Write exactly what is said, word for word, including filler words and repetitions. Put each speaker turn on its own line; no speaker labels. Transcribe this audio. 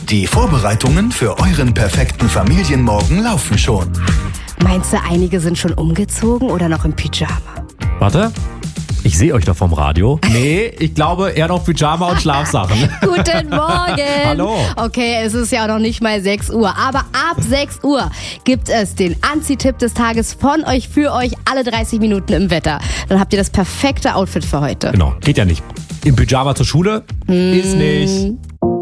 Die Vorbereitungen für euren perfekten Familienmorgen laufen schon.
Meinst du, einige sind schon umgezogen oder noch im Pyjama?
Warte, ich sehe euch doch vom Radio. Nee, ich glaube eher noch Pyjama und Schlafsachen.
Guten Morgen.
Hallo.
Okay, es ist ja auch noch nicht mal sechs Uhr, aber ab sechs Uhr gibt es den Anzieh-Tipp des Tages von euch für euch alle dreißig Minuten im Wetter. Dann habt ihr das perfekte Outfit für heute.
Genau, geht ja nicht. Im Pyjama zur Schule? Ist nicht.